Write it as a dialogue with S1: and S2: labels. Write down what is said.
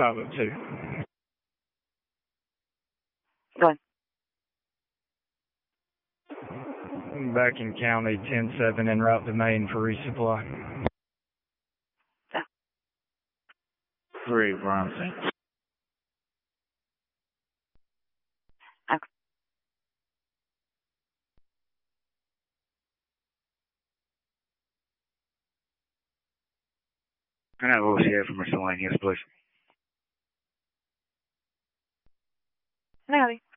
S1: 502.
S2: Go ahead.
S1: Back in county, 10-7 en route to Maine for resupply.
S2: Yeah.
S1: 3 Bronson.
S2: Okay.
S1: Can I have OCA for miscellaneous, please?
S2: I got you.